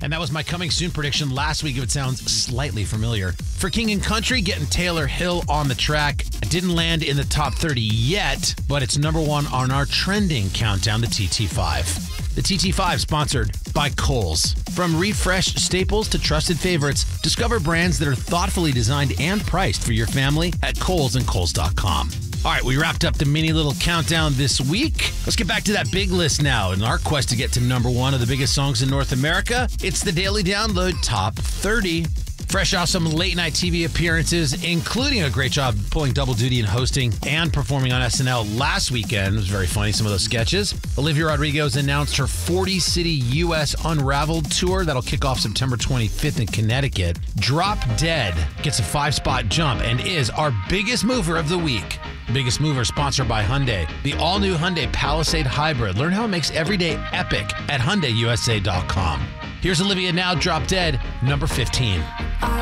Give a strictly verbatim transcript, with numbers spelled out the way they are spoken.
And that was my coming soon prediction last week, if it sounds slightly familiar. For King and Country, getting Taylor Hill on the track. It didn't land in the top thirty yet, but it's number one on our trending countdown, the T T five. The T T five sponsored by Kohl's. From refreshed staples to trusted favorites, discover brands that are thoughtfully designed and priced for your family at Kohl's and Kohl's dot com. All right, we wrapped up the mini little countdown this week. Let's get back to that big list now. In our quest to get to number one of the biggest songs in North America, it's the Daily Download Top thirty. Fresh off some late night T V appearances, including a great job pulling double duty and hosting and performing on S N L last weekend. It was very funny, some of those sketches. Olivia Rodrigo has announced her forty city U S Unraveled tour that'll kick off September twenty-fifth in Connecticut. Drop Dead gets a five-spot jump and is our biggest mover of the week. Biggest Mover sponsored by Hyundai. The all-new Hyundai Palisade Hybrid. Learn how it makes every day epic at Hyundai U S A dot com. Here's Olivia now, Drop Dead, number fifteen.